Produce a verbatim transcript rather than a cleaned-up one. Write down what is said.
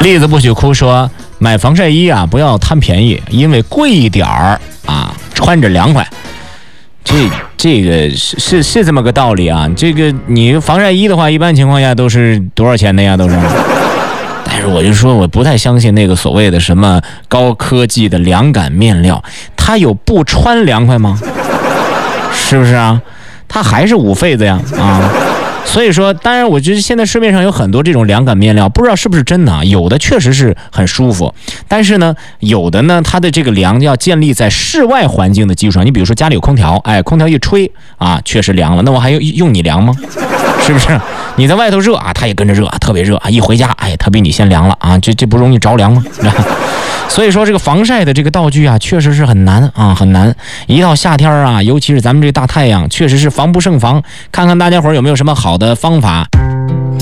栗子不许哭说，买防晒衣啊不要贪便宜，因为贵一点儿啊穿着凉快。这这个是是是这么个道理啊。这个你防晒衣的话，一般情况下都是多少钱的呀？都是。但是我就说，我不太相信那个所谓的什么高科技的凉感面料，它有不穿凉快吗？是不是啊？它还是五痱子呀啊！所以说，当然，我觉得现在市面上有很多这种凉感面料，不知道是不是真的啊？有的确实是很舒服，但是呢，有的呢，它的这个凉要建立在室外环境的基础上。你比如说家里有空调，哎，空调一吹啊，确实凉了，那我还用用你凉吗？是不是？你在外头热啊，它也跟着热啊，特别热啊，一回家，哎，它比你先凉了啊，这这不容易着凉吗？所以说这个防晒的这个道具啊，确实是很难啊，很难。一到夏天啊，尤其是咱们这大太阳，确实是防不胜防。看看大家伙有没有什么好的方法。